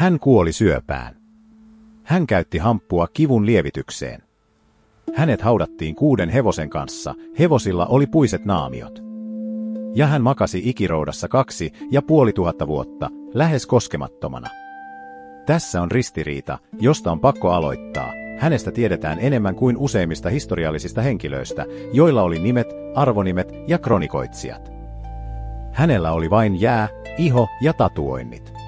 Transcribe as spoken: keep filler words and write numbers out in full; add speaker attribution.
Speaker 1: Hän kuoli syöpään. Hän käytti hamppua kivun lievitykseen. Hänet haudattiin kuuden hevosen kanssa, hevosilla oli puiset naamiot. Ja hän makasi ikiroudassa kaksi ja puoli tuhatta vuotta, lähes koskemattomana. Tässä on ristiriita, josta on pakko aloittaa. Hänestä tiedetään enemmän kuin useimmista historiallisista henkilöistä, joilla oli nimet, arvonimet ja kronikoitsijat. Hänellä oli vain jää, iho ja tatuoinnit.